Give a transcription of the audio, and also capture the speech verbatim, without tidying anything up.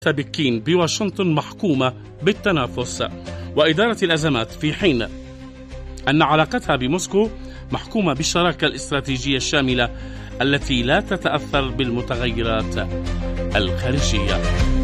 بكين بواشنطن محكومة بالتنافس وإدارة الأزمات، في حين أن علاقتها بموسكو محكومة بالشراكة الاستراتيجية الشاملة التي لا تتأثر بالمتغيرات الخارجية.